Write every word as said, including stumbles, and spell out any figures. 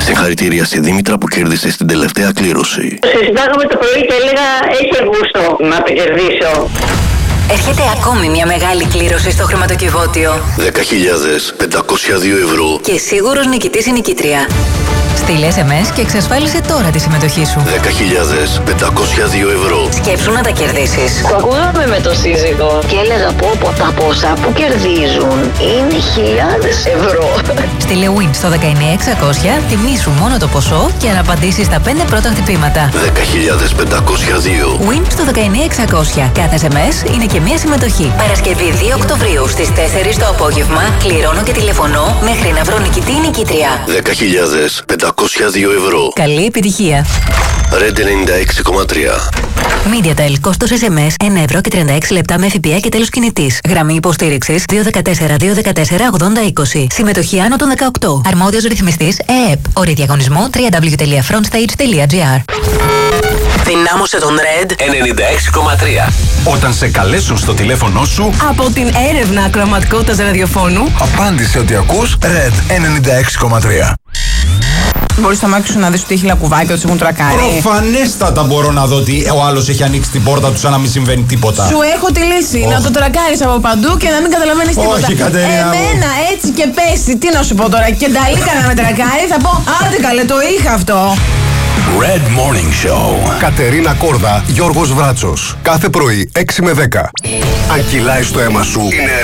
Συγχαρητήρια στη Δήμητρα που κέρδισε στην τελευταία κλήρωση. Συζητάγαμε το πρωί και έλεγα έχει γούστο να κερδίσω. Έρχεται ακόμη μια μεγάλη κλήρωση στο χρηματοκιβώτιο. δέκα χιλιάδες πεντακόσια δύο ευρώ. Και σίγουρος νικητής ή νικήτρια. Στείλε ες εμ ες και εξασφάλισε τώρα τη συμμετοχή σου. δέκα χιλιάδες πεντακόσια δύο ευρώ. Σκέψου να τα κερδίσεις. Το ακούγαμε με το σύζυγο και έλεγα πω πω τα ποσά που κερδίζουν είναι χιλιάδες ευρώ. Στείλε Win στο δεκαεννιά εξακόσια, τιμήσου μόνο το ποσό και αν απαντήσεις στα πέντε πρώτα χτυπήματα. δέκα χιλιάδες πεντακόσια δύο. Win στο δεκαεννιά εξακόσια. Κάθε ες εμ ες είναι και μία συμμετοχή. Παρασκευή δύο Οκτωβρίου στις τέσσερις το απόγευμα κληρώνω και τηλεφωνώ μέχρι να βρω νικητή ή νικήτρια. δέκα χιλιάδες πεντακόσια δύο ευρώ. Καλή επιτυχία. Red ενενήντα έξι κόμμα τρία. MediaTel, κόστος ες εμ ες ένα ευρώ και τριάντα έξι λεπτά με ΦΠΑ και τέλος κινητής. Γραμμή υποστήριξης δύο ένα τέσσερα δύο ένα τέσσερα ογδόντα είκοσι. Συμμετοχή άνω των δεκαοκτώ. Αρμόδιος ρυθμιστής ΕΕΠ. Όροι διαγωνισμού double-u double-u double-u τελεία frontstage τελεία gr. Δυνάμωσε τον Red ενενήντα έξι κόμμα τρία. Όταν σε καλέσουν στο τηλέφωνο σου, από την έρευνα ακροαματικότητας ραδιοφώνου, απάντησε ότι ακούς Red ενενήντα έξι κόμμα τρία. Μπορείς στο μάξι σου να δεις ότι έχει λακκουβάκι, ότι έχουν τρακάρει. Προφανέστατα μπορώ να δω ότι ο άλλος έχει ανοίξει την πόρτα του σαν να μην συμβαίνει τίποτα. Σου έχω τη λύση. Oh. Να το τρακάρεις από παντού και να μην καταλαβαίνεις τίποτα. Όχι, Κατερίνα. Εμένα έτσι και πέσει. Τι να σου πω τώρα. Και νταλίκα να με τρακάρει, θα πω άντε καλέ, το είχα αυτό. Red Morning Show. Κατερίνα Κόρδα, Γιώργος Βράτσος. Κάθε πρωί έξι με δέκα. Αν κυλάει στο αίμα σου, είναι